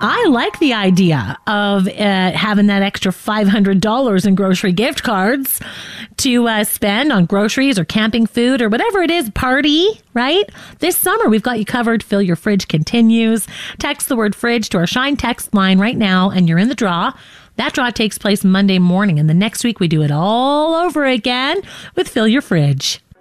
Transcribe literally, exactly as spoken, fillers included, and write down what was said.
I like the idea of uh, having that extra five hundred dollars in grocery gift cards to uh, spend on groceries or camping food or whatever it is, party, right? This summer, we've got you covered. Fill Your Fridge continues. Text the word fridge to our Shine text line right now, and you're in the draw. That draw takes place Monday morning, and the next week we do it all over again with Fill Your Fridge.